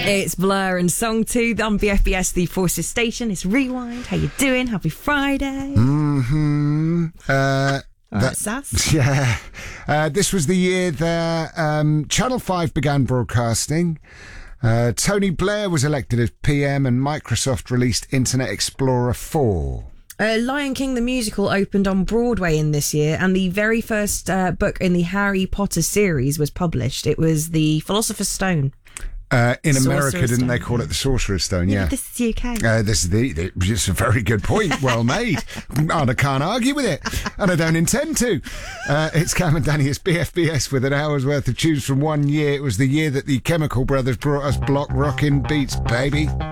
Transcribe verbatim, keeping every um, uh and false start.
It's Blur and Song two on B F B S, the Forces station. It's Rewind. How you doing? Happy Friday. Mm-hmm. Uh, All right, Sass. Yeah. Uh, this was the year that um, Channel five began broadcasting. Uh, Tony Blair was elected as P M and Microsoft released Internet Explorer four. Uh, Lion King the musical opened on Broadway in this year, and the very first uh, book in the Harry Potter series was published. It was The Philosopher's Stone. Uh, in Sorcerer's America, didn't Stone. they call it the Sorcerer's Stone? Yeah, Yeah. but this is U K. Uh, this is the, the. It's a very good point. Well made. And I can't argue with it, and I don't intend to. Uh, it's Cam and Danny. It's B F B S with an hour's worth of tunes from one year. It was the year that the Chemical Brothers brought us block rockin' beats, baby.